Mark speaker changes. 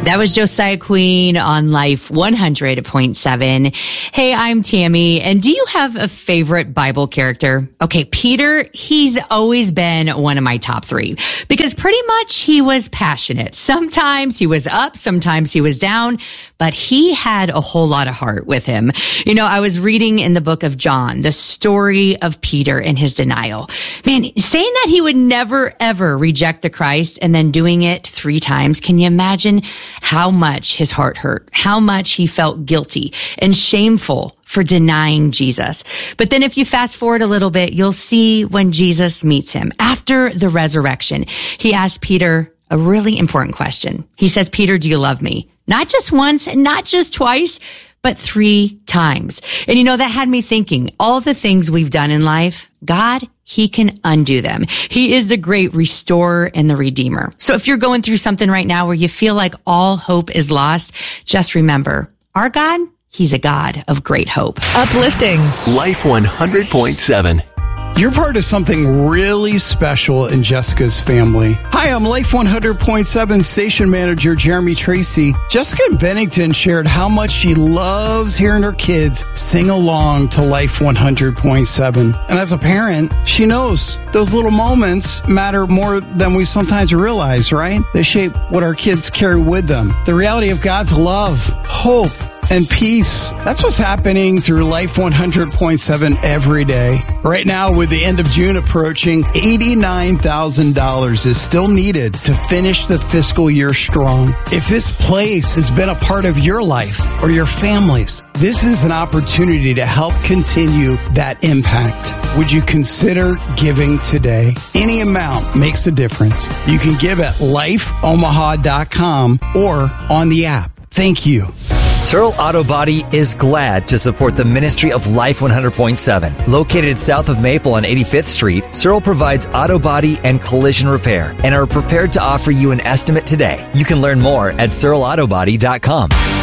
Speaker 1: That was Josiah Queen on Life 100.7. Hey, I'm Tammy. And do you have a favorite Bible character? Okay, Peter, he's always been one of my top three because pretty much he was passionate. Sometimes he was up, sometimes he was down, but he had a whole lot of heart with him. You know, I was reading in the book of John, the story of Peter and his denial. Man, saying that he would never, ever reject the Christ and then doing it 3 times. Can you imagine how much his heart hurt, how much he felt guilty and shameful for denying Jesus? But then if you fast forward a little bit, you'll see when Jesus meets him after the resurrection, he asked Peter a really important question. He says, Peter, do you love me? Not just once and not just twice, but 3 times. And you know, that had me thinking, all the things we've done in life, God, he can undo them. He is the great restorer and the redeemer. So if you're going through something right now where you feel like all hope is lost, just remember, our God, he's a God of great hope.
Speaker 2: Uplifting.
Speaker 3: Life 100.7.
Speaker 4: You're part of something really special in Jessica's family. Hi, I'm Life 100.7 station manager Jeremy Tracy. Jessica in Bennington shared how much she loves hearing her kids sing along to Life 100.7. And as a parent, she knows those little moments matter more than we sometimes realize, right? They shape what our kids carry with them. The reality of God's love, hope, and peace. That's what's happening through Life 100.7 every day. Right now, with the end of June approaching, $89,000 is still needed to finish the fiscal year strong. If this place has been a part of your life or your family's, this is an opportunity to help continue that impact. Would you consider giving today? Any amount makes a difference. You can give at lifeomaha.com or on the app. Thank you.
Speaker 5: Searle Auto Body is glad to support the ministry of Life 100.7. Located south of Maple on 85th Street, Searle provides auto body and collision repair and are prepared to offer you an estimate today. You can learn more at searleautobody.com.